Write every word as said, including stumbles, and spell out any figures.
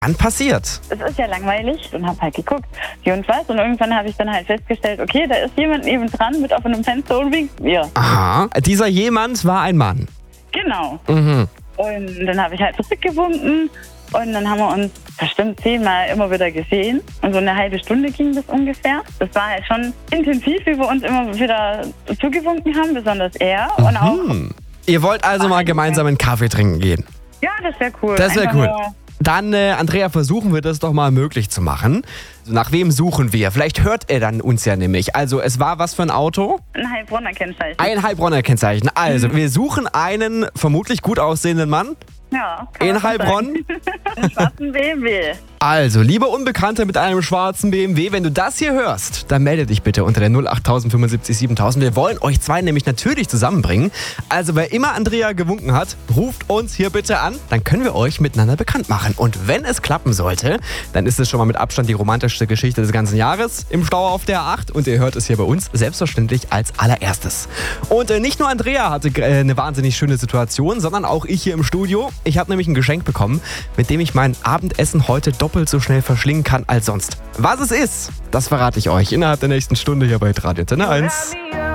Dann passiert. Es ist ja langweilig und habe halt geguckt, wie und was. Und irgendwann habe ich dann halt festgestellt, okay, da ist jemand neben dran mit offenem Fenster und winkt mir. Aha. Dieser jemand war ein Mann. Genau. Mhm. Und dann habe ich halt zurückgewunken und dann haben wir uns bestimmt zehnmal immer wieder gesehen. Und so eine halbe Stunde ging das ungefähr. Das war halt schon intensiv, wie wir uns immer wieder zugewunken haben, besonders er. Und auch. Hm. Ihr wollt also mal gemeinsam einen Kaffee trinken gehen? Ja, das wäre cool. Das wäre Einfach cool. nur- Dann, äh, Andrea, versuchen wir das doch mal möglich zu machen. Nach wem suchen wir? Vielleicht hört er dann uns ja nämlich. Also, es war was für ein Auto? Ein Heilbronner Kennzeichen. Ein Heilbronner Kennzeichen. Also, Mhm. wir suchen einen vermutlich gut aussehenden Mann. Ja, kann In man so Heilbronn? sagen. Einen schwarzen B M W. Also, liebe Unbekannte mit einem schwarzen B M W, wenn du das hier hörst, dann melde dich bitte unter der null acht null null sieben fünf sieben null null null. Wir wollen euch zwei nämlich natürlich zusammenbringen. Also, wer immer Andrea gewunken hat, ruft uns hier bitte an. Dann können wir euch miteinander bekannt machen. Und wenn es klappen sollte, dann ist es schon mal mit Abstand die romantischste Geschichte des ganzen Jahres im Stau auf der A acht. Und ihr hört es hier bei uns selbstverständlich als allererstes. Und äh, nicht nur Andrea hatte äh, eine wahnsinnig schöne Situation, sondern auch ich hier im Studio. Ich habe nämlich ein Geschenk bekommen, mit dem ich mein Abendessen heute doppelt so schnell verschlingen kann als sonst. Was es ist, das verrate ich euch innerhalb der nächsten Stunde hier bei Radio Antenne eins.